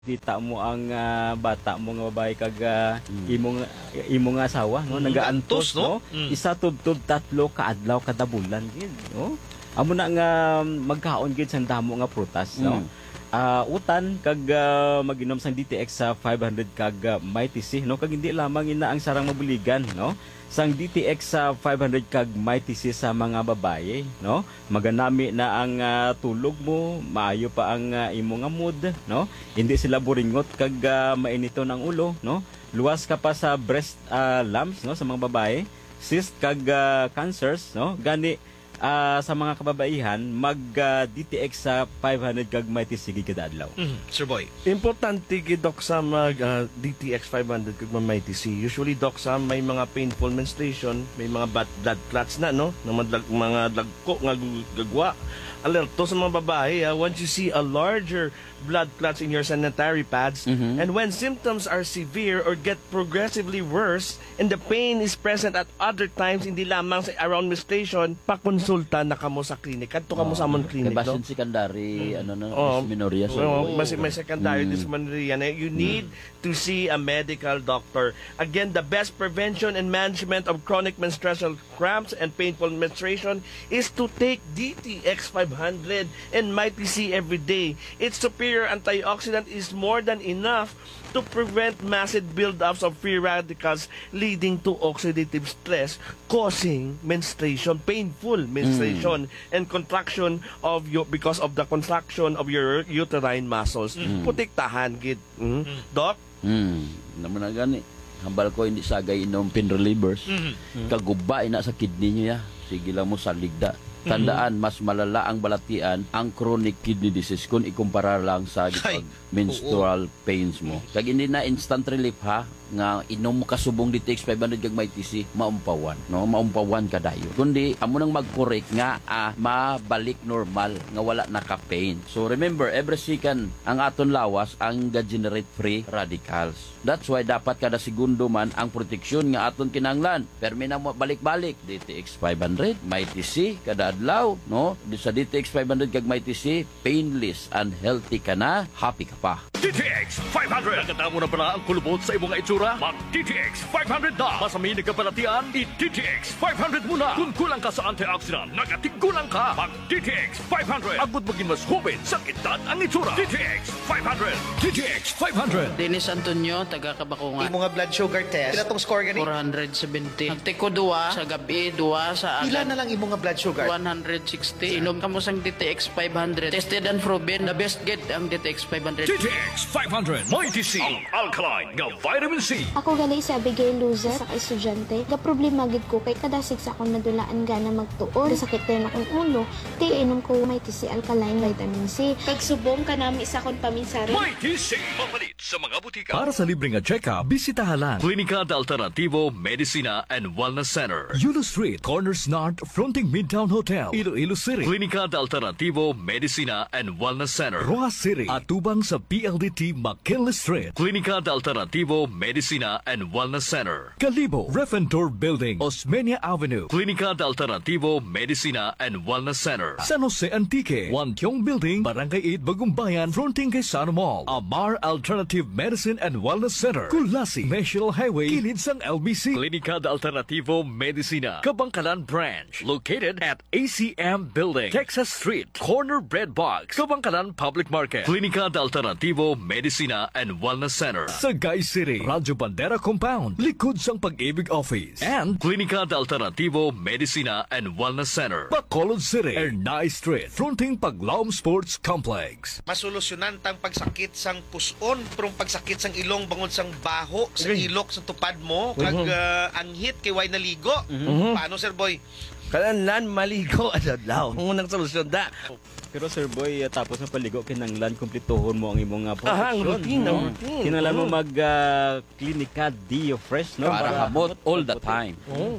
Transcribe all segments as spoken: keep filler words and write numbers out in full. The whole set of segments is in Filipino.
Kita mo ang ah, bata mo nga babae kag ah, Mm. imong imong asawa no Mm, nagaantos antos, no? no, Mm. isa tubtob tatlo ka adlaw kada bulan gid no, amo na nga magkaon gid sang damo nga prutas no. Mm. Ah, utan kag ah, mag-inom sang D T X sa five hundred kag uh, Mighty C no, kag hindi lamang ina ang sarang mabuligan no, sang D T X sa five hundred kag Mighty C sa mga babaye no, maganami na ang ah, tulog mo, maayo pa ang ah, imo nga mood no, hindi sila buringot kag ah, mainito ng ulo no, luwas ka pa sa breast ah, lumps no sa mga babaye, cyst kag ah, cancers no, gani ah, sa mga kababaihan mag ah, D T X sa five hundred kag Mighty C kada adlaw. Mhm, Sir Boy. Importante gid Doc sa mag ah, D T X five hundred kag Mighty C. Usually Doc sa may mga painful menstruation, may mga bad blood clots na no, ng mga, dag- mga dagko nga gu- gagwa. Alerto sa mga babae, ah, once you see a larger blood clots in your sanitary pads, Mhm. and when symptoms are severe or get progressively worse, and the pain is present at other times, hindi lamang sa around menstruation, pakonsulta na kamo sa klinik. Kadto kamo sa amon klinik, Kaya Doc. basin secondary, ano na, Oh, dysmenorrhea. So, Well, mas may secondary Mm. dysmenorrhea na you need to see a medical doctor. Again, the best prevention and management of chronic menstrual cramps and painful menstruation is to take D T X five hundred and Mighty C every day. Its superior antioxidant is more than enough to prevent massive buildups of free radicals leading to oxidative stress causing menstruation, painful menstruation and contraction of your because of the contraction of your uterine muscles. Putiktahan gid. Mm. Doc? Hmm, naman na gani. Hambal ko hindi sagay inom pain relievers. Mhm. Kaguba ina sa kidney niya. Sige lang mo sa ligda. Tandaan, mas malala ang balatian ang chronic kidney disease kung ikumpara lang sa Ay, menstrual pains mo. Kag hindi na instant relief ha, nga inom mo kasubong D T X five hundred kag Mighty C, maumpawan. No? Maumpawan ka dayo. Kundi, amo nang mag-correct nga ah, mabalik normal, nga wala naka-pain. So remember, every second ang aton lawas ang ga-generate free radicals. That's why dapat kada segundo man ang proteksyon nga aton kinanglan. Permi na mo balik-balik D T X five hundred, Mighty C kada adlaw, no? Di sa D T X five hundred kag Mighty C, painless and healthy ka na, happy ka pa. D T X five hundred. Nakatamo na pala ang kulubot sa imong itsura? Mag-D T X five hundred na. Masaminig ka palatian? I-D T X five hundred muna. Kung kulang ka sa antioxidant, nagatigulang ka. Mag-D T X five hundred. Agud maging mas hubin sa edad ang itsura. D T X five hundred. D T X five hundred. Dennis Antonio, taga Kabakungan. Imo nga blood sugar test. Pila tong score gani? four seventy. Nagtiko duwa sa gabi, duwa sa Pila agad. na lang imo nga blood sugar? one sixty. Inom ka mo sang D T X five hundred. Tested and proven. The best get ang D T X five hundred. D T X five hundred. Mighty C. Ang alkaline nga vitamin C. Ako gali si Abigail Luza sa estudyante. Ga problema gid ko kay kadasig sa akong nadulaan gana magtuod. Sakit rin akong ulo. Ti inom ko Mighty C alkaline vitamin C. Kag subong ka nami sa akong paminsari. Mighty C. Mapalit sa mga butika. Para sa libreng check-up, bisitahan lang Klinika de Alternativo Medicina and Wellness Center. Yulo Street, Corners North, fronting Midtown Hotel, Iloilo City, Klinika de Alternativo Medicina and Wellness Center. Roa City, at tubang sa P L D T McKinley Street, Klinika de Alternativo Medicina and Wellness Center. Kalibo, Refentor Building, Osmeña Avenue, Klinika de Alternativo Medicina and Wellness Center. San Jose Antique, Wantiong Building, Barangay eight, Bagumbayan, fronting kay Sano Mall, Amar Alternative Medicine and Wellness Center, Kulasi, National Highway, kilid sang L B C. Klinika de Alternativo Medicina, Kabangkalan Branch, located at A C M Building, Texas Street, Corner Bread Box, Kabangkalan Public Market. Klinika de Alternativo Medicina and Wellness Center. Sagay City, Radyo Bandera Compound, likod sang Pag-ibig Office, and Klinika de Alternativo Medicina and Wellness Center. Bacolod City, Ernay Street, fronting Paglaom Sports Complex. Masolusyonan tang pagsakit sang puson, prong pagsakit sang ilong bangod sang baho, sa ilok sa tupad mo, kag ah, anghit kay way naligo. Paano, Sir Boy? Kalanlan maligo adlaw. Unang solusyon da. Pero Sir Boy, uh, tapos na paligo kinanglan kumplituhon mo ang imong uh, Ah, ang protection, routine, no? ang routine. Kinahanglan mo mag uh, Klinika Dio Fresh no Para hamot all the time. Oh.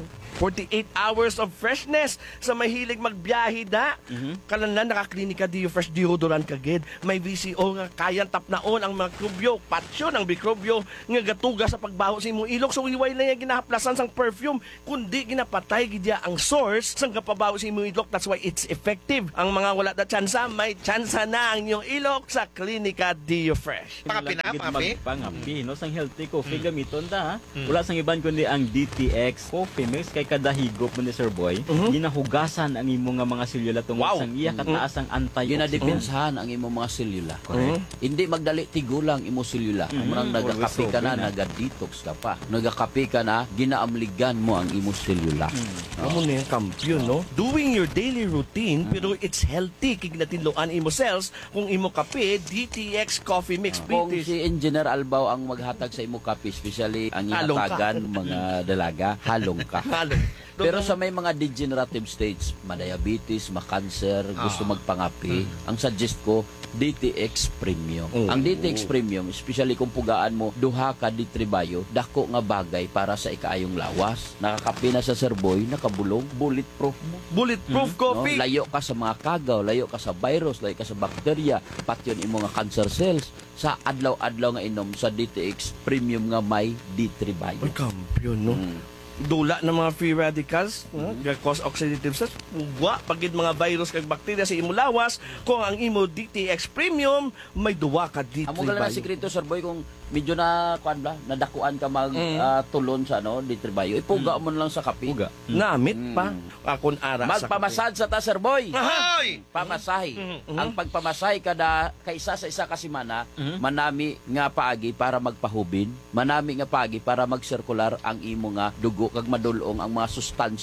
forty-eight hours of freshness sa mahilig magbiyahe da. Kalanlan nakaklinika Dio Fresh deodorant kagid. May V C O nga kayang tapnaon ang mikrobyo, patyo ng mikrobyo nga gatuga sa pagbaho sa imong ilok. So iway na yung ginahaplasan sang perfume, kundi ginapatay gidya ang source sang kapabaho sa imong ilok. That's why it's effective. Ang mga wala na tsansa, may tsansa na ang inyong ilok sa klinika Dio Fresh. Pangapi na, pangapi? Pangapi, no? Sang healthy coffee gamiton ta, ha? Wala sang iban kundi ang D T X Coffee Mix kay kada higop mo ni Sir Boy, ginahugasan ang imong nga mga selula tungod Wow. sang iya kataas ang antioxidant. Ginadepensahan ang imong mga selula. Hindi magdali tigulang imong selula. Mhm. Murang nagakape ka na, Always open, ah. naga-detox ka pa. Nagakape ka na, ginaamligan mo ang imong selula. Amo na yung kampiyon, no? Doing your daily routine, pero it's healthy. Kig natinloan imo cells kung imo kape, D T X Coffee Mix. Kung Bitis. si Engineer Albaw ang maghatag sa imo kape, especially ang Halong ka. ihatagan mga dalaga, halong ka. Halo. Pero sa may mga degenerative states, ma-diabetes, ma-cancer, gusto magpangapi, ang suggest ko, D T X Premium. Ang D T X Premium, especially kung pugaan mo, duha ka ditribayo, dako nga bagay para sa ikaayong lawas. Nakakapi na sa Sir Boy, nakabulong, bulletproof mo. Bulletproof No? coffee. Layo ka sa mga kagaw, layo ka sa virus, layo ka sa bacteria, pati yun imo nga cancer cells. Sa adlaw-adlaw nga inom sa D T X Premium nga may ditribayo. Ay, kampiyon, no? Dula ng mga free radicals, no? Cause oxidative stress, ugwa pagid mga virus kag bakterya sa imo lawas. Kung ang imo D T X Premium, may duwa ka D T Amo gala na sikreto, Sir Boy, kung medyo na kuan ba, nadakuan ka mag ah, tulon sa ano, ditribayo, ipuga mo na lang sa kape. Puga. Namit pa. Akon ara sa Magpamasad sa ta, Sir Boy. Hoy! Pamasahe. Ang pagpamasahe kada kaisa sa isa ka semana, manami nga paagi para magpahubin, manami nga paagi para magsirkular ang imo nga dugo kag madulong ang mga sustansya